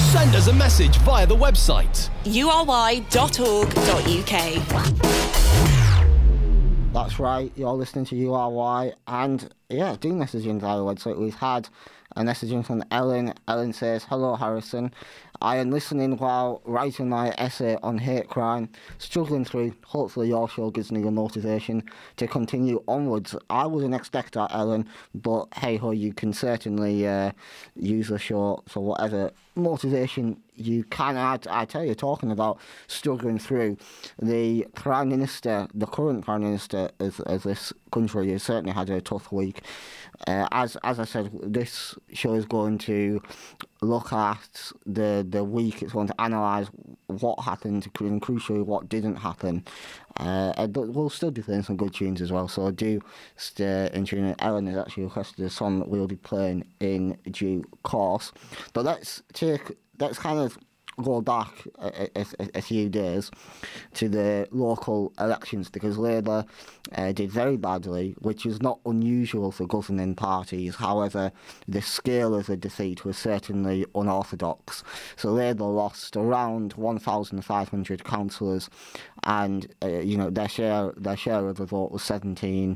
Send us a message via the website ury.org.uk. That's right, you're listening to URY, and yeah, do message in via the website. We've had a message in from Ellen. Ellen says, "Hello Harrison, I am listening while writing my essay on hate crime, struggling through. Hopefully your show gives me the motivation to continue onwards." I wouldn't expect that, Ellen, but hey ho, you can certainly use the show for whatever motivation you can. I tell you, talking about struggling through, the Prime Minister, the current Prime Minister of this country, has certainly had a tough week. As I said, this show is going to look at the week. It's going to analyse what happened and crucially what didn't happen. We'll still be playing some good tunes as well, so do stay in tune. Ellen has actually requested a song that we'll be playing in due course. But let's kind of go back a few days to the local elections, because Labour did very badly, which is not unusual for governing parties. However, the scale of the defeat was certainly unorthodox. So Labour lost around 1,500 councillors, and their share of the vote was 17%.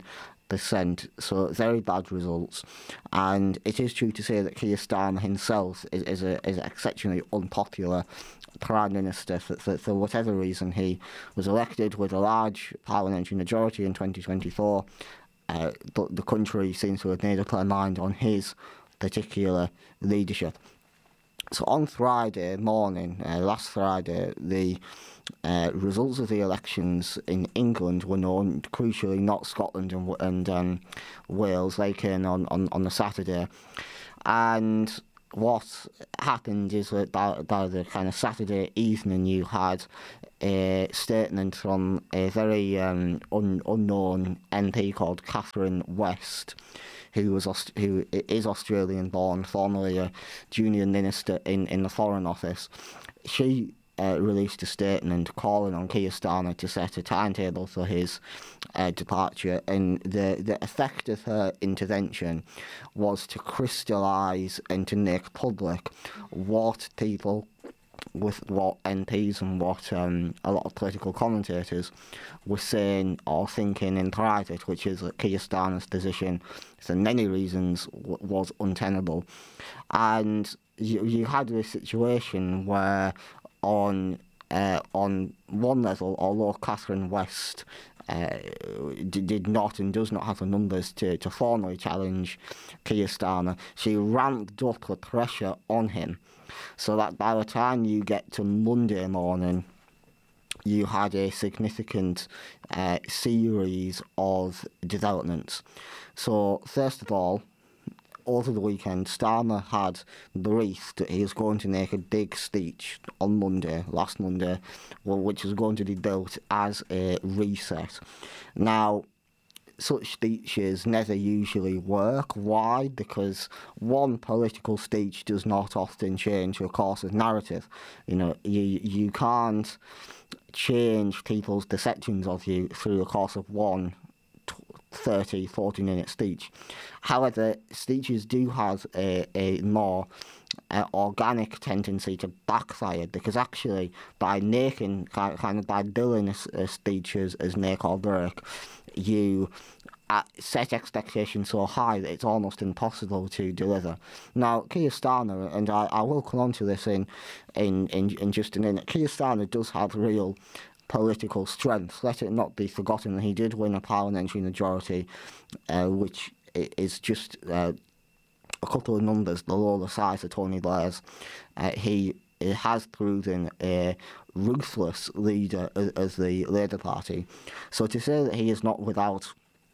So very bad results, and it is true to say that Keir Starmer himself is an exceptionally unpopular Prime Minister. For whatever reason, he was elected with a large parliamentary majority in 2024, but the country seems to have made up their mind on his particular leadership. So on Friday morning, last Friday, the results of the elections in England were known. Crucially, not Scotland and Wales. They came on the Saturday, and what happened is that by the kind of Saturday evening, you had a statement from a very unknown MP called Catherine West, who is Australian-born, formerly a junior minister in the Foreign Office. She released a statement calling on Keir Starmer to set a timetable for his departure, and the effect of her intervention was to crystallise and to make public what people, with what MPs and what a lot of political commentators were saying or thinking in private, which is that Keir Starmer's position, for many reasons, was untenable. And you had a situation where on one level, although Catherine West did not and does not have the numbers to formally challenge Keir Starmer, she ramped up the pressure on him, so that by the time you get to Monday morning, you had a significant series of developments. So first of all, over the weekend, Starmer had briefed that he was going to make a big speech on last Monday, which was going to be built as a reset. Now, such speeches never usually work. Why? Because one political speech does not often change the course of narrative. You can't change people's perceptions of you through the course of one 30, 40-minute speech. However, speeches do have a more organic tendency to backfire, because actually by making, by billing a speech as make or break, you set expectations so high that it's almost impossible to deliver. Now, Keir Starmer, and I will come on to this in just a minute, Keir Starmer does have real political strength. Let it not be forgotten that he did win a parliamentary majority, which is just a couple of numbers below the size of Tony Blair's. He has proven a ruthless leader of the Labour Party. So to say that he is not without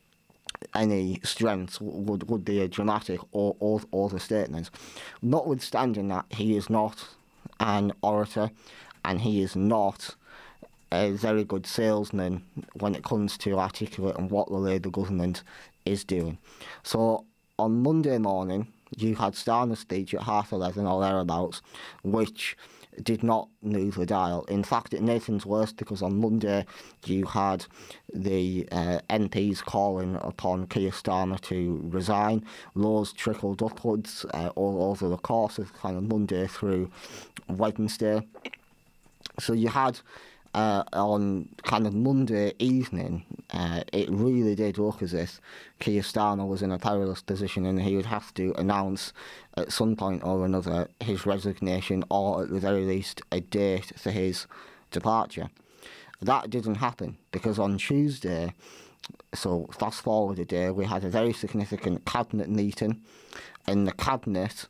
any strength would be a dramatic overstatement. Notwithstanding that, he is not an orator, and he is not a very good salesman when it comes to articulating what the Labour government is doing. So on Monday morning, you had Starmer's speech at 11:30 or thereabouts, which did not move the dial. In fact, it made things worse because on Monday you had the MPs calling upon Keir Starmer to resign. Laws trickled upwards all over the course of kind of Monday through Wednesday. So you had on kind of Monday evening, it really did look as if Keir Starmer was in a perilous position and he would have to announce at some point or another his resignation, or at the very least a date for his departure. That didn't happen because on Tuesday, so fast forward a day, we had a very significant cabinet meeting, and the cabinet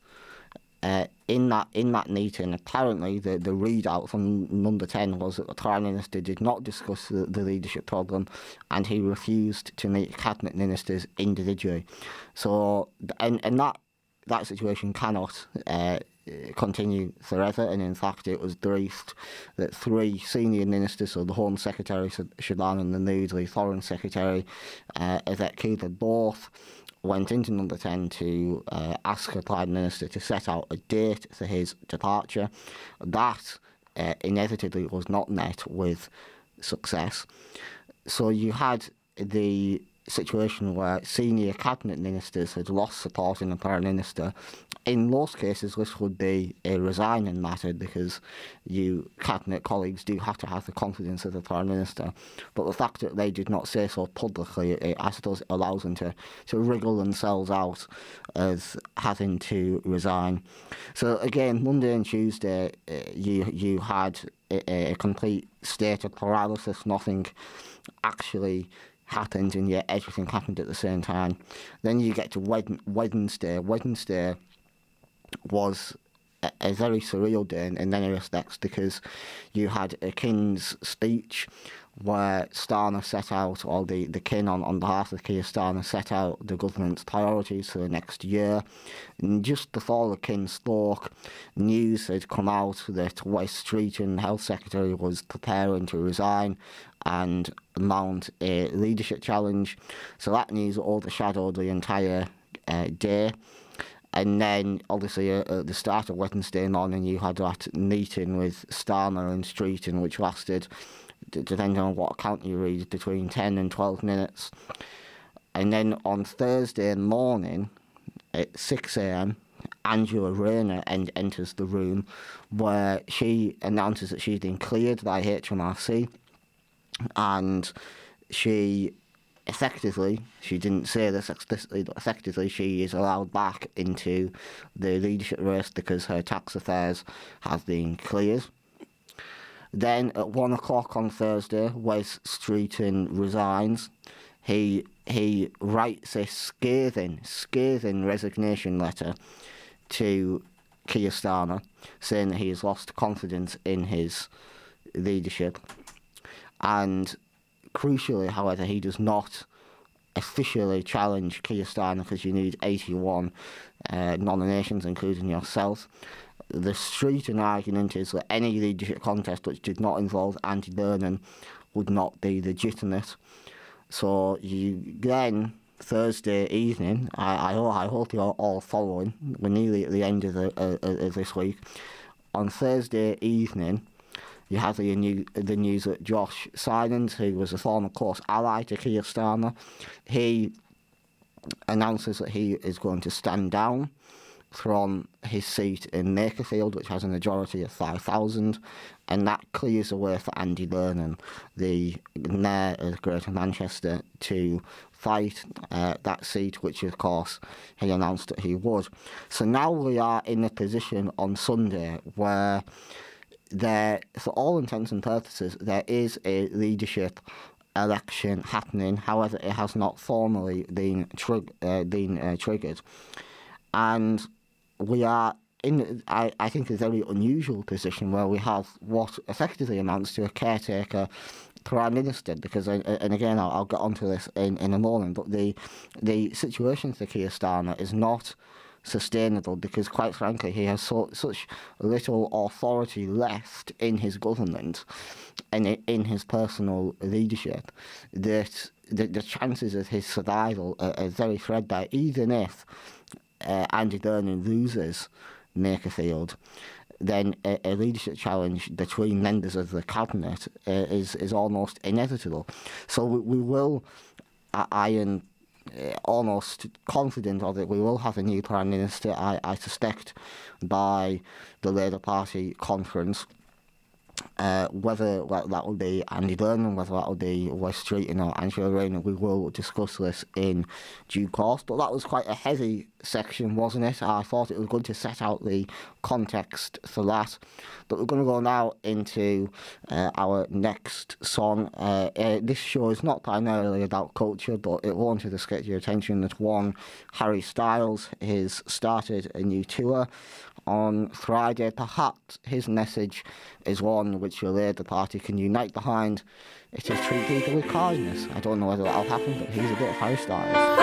in that meeting, apparently the readout from number 10 was that the Prime Minister did not discuss the leadership problem, and he refused to meet cabinet ministers individually. So, and that situation cannot continue forever, and in fact it was briefed that 3 senior ministers, so the Home Secretary Siobhan and the Moodley Foreign Secretary Yvette Cooper, both went into number 10 to ask the Prime Minister to set out a date for his departure. That inevitably was not met with success. So you had the situation where senior cabinet ministers had lost support in the Prime Minister. In most cases, this would be a resigning matter because you cabinet colleagues do have to have the confidence of the Prime Minister. But the fact that they did not say so publicly, I suppose it allows them to wriggle themselves out as having to resign. So again, Monday and Tuesday, you had a complete state of paralysis. Nothing actually happened, and yet everything happened at the same time. Then you get to Wednesday. Wednesday was a very surreal day in many respects because you had a King's speech where Starmer set out, or the King on behalf of Keir Starmer set out the government's priorities for the next year. And just before the King spoke, news had come out that Wes Streeton, Health Secretary, was preparing to resign and mount a leadership challenge. So that news overshadowed the entire day. And then, obviously, at the start of Wednesday morning, you had that meeting with Starmer and Streeton, which lasted, depending on what account you read, between 10 and 12 minutes. And then on Thursday morning, at 6 a.m, Angela Rayner enters the room, where she announces that she's been cleared by HMRC, and she effectively, she didn't say this explicitly, but effectively she is allowed back into the leadership race because her tax affairs have been cleared. Then at 1 o'clock on Thursday, Wes Streeton resigns. He writes a scathing resignation letter to Keir Starmer, saying that he has lost confidence in his leadership. And crucially, however, he does not officially challenge Keir Starmer because you need 81 nominations, including yourself. The Streeton argument is that any leadership contest which did not involve Andy Burnham would not be legitimate. So you then, Thursday evening, I hope you're all following, we're nearly at the end of this week. On Thursday evening, you have the news that Josh Simons, who was a former close ally to Keir Starmer, he announces that he is going to stand down from his seat in Makerfield, which has a majority of 5,000, and that clears the way for Andy Burnham, the Mayor of Greater Manchester, to fight that seat, which of course he announced that he would. So now we are in a position on Sunday where there, for all intents and purposes, there is a leadership election happening. However, it has not formally been triggered. And we are in, I think, a very unusual position where we have what effectively amounts to a caretaker Prime Minister, because, and again, I'll get onto this in a moment, but the situation for Keir Starmer is not sustainable because, quite frankly, he has such little authority left in his government and in his personal leadership that the chances of his survival are very threadbare, even if Andy Burnham loses Makerfield. then a leadership challenge between members of the cabinet is almost inevitable. So we will, I am almost confident of it, we will have a new Prime Minister, I suspect, by the Labour Party conference. Whether that will be Andy Burnham, whether that will be Wes Streeting or Angela Rayner, we will discuss this in due course. But that was quite a heavy section, wasn't it? I thought it was good to set out the context for that. But we're going to go now into our next song. This show is not primarily about culture, but it wanted to get your attention that one, Harry Styles has started a new tour on Friday. Perhaps his message is one which the Labour Party can unite behind. It is treat people with kindness. I don't know whether that'll happen, but here's a bit of Harry Styles.